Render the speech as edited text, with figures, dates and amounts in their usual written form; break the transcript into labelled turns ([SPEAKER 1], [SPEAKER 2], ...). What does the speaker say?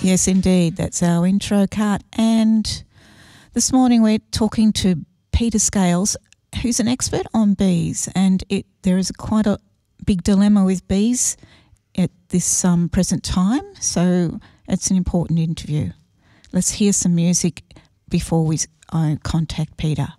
[SPEAKER 1] Yes, indeed. That's our intro cut. And this morning we're talking to Peter Scales, who's an expert on bees. And there is quite a big dilemma with bees at this present time. So it's an important interview. Let's hear some music before we contact Peter.